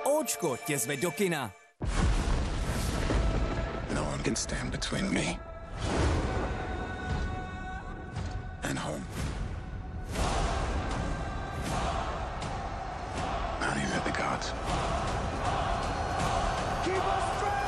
Očko tě zve do kina. No one can stand between me and home. Not even the gods. Keep us straight!